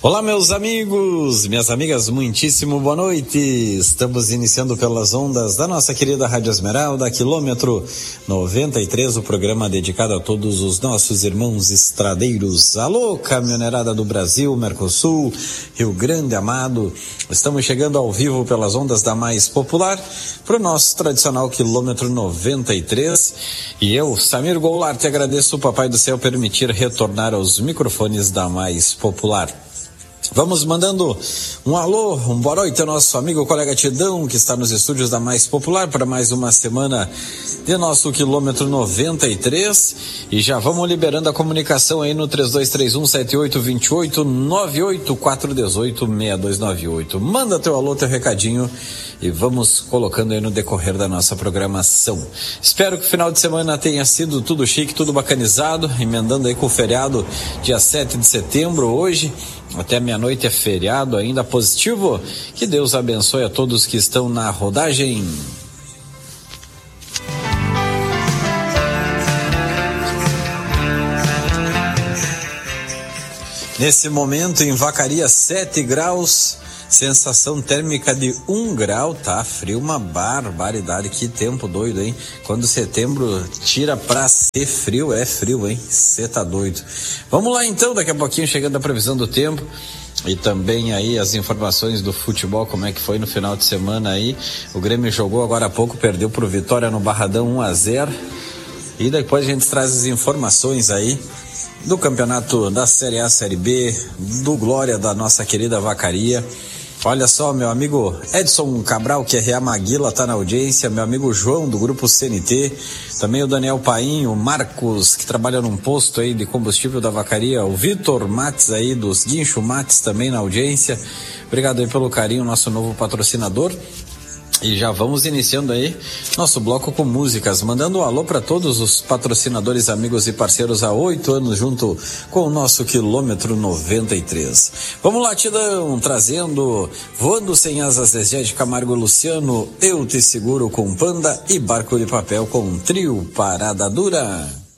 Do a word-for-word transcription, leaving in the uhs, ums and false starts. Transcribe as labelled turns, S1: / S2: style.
S1: Olá, meus amigos, minhas amigas, muitíssimo boa noite. Estamos iniciando pelas ondas da nossa querida Rádio Esmeralda, quilômetro noventa e três, o programa dedicado a todos os nossos irmãos estradeiros. Alô, caminhoneirada do Brasil, Mercosul, Rio Grande amado. Estamos chegando ao vivo pelas ondas da Mais Popular para o nosso tradicional quilômetro noventa e três. E eu, Samir Goulart, agradeço o Papai do Céu permitir retornar aos microfones da Mais Popular. Vamos mandando um alô, um boa noite ao nosso amigo colega Tidão, que está nos estúdios da Mais Popular para mais uma semana de nosso quilômetro noventa e três, e já vamos liberando a comunicação aí no três dois três um sete oito dois oito nove oito quatro um oito seis dois nove oito. Manda teu alô, teu recadinho e vamos colocando aí no decorrer da nossa programação. Espero que o final de semana tenha sido tudo chique, tudo bacanizado, emendando aí com o feriado dia sete de setembro, hoje até meia-noite é feriado ainda positivo. Que Deus abençoe a todos que estão na rodagem. Nesse momento em Vacaria, sete graus, sensação térmica de um grau, tá frio, uma barbaridade, que tempo doido, hein? Quando setembro tira pra ser frio, é frio, hein? Cê tá doido. Vamos lá então, daqui a pouquinho chegando a previsão do tempo e também aí as informações do futebol, como é que foi no final de semana aí. O Grêmio jogou agora há pouco, perdeu pro Vitória no Barradão um a zero, e depois a gente traz as informações aí do campeonato da Série A, Série B, do Glória da nossa querida Vacaria. Olha só, meu amigo Edson Cabral, que é Rea Maguila, tá na audiência, meu amigo João, do grupo C N T, também o Daniel Paim, o Marcos, que trabalha num posto aí de combustível da Vacaria, o Vitor Mates aí, dos Guincho Mates, também na audiência. Obrigado aí pelo carinho, nosso novo patrocinador. E já vamos iniciando aí nosso bloco com músicas, mandando um alô para todos os patrocinadores, amigos e parceiros há oito anos junto com o nosso quilômetro noventa e três. Vamos lá, Tidão, trazendo Voando Sem Asas, Zezé de Camargo e Luciano, Eu Te Seguro com Panda e Barco de Papel com Trio Parada Dura.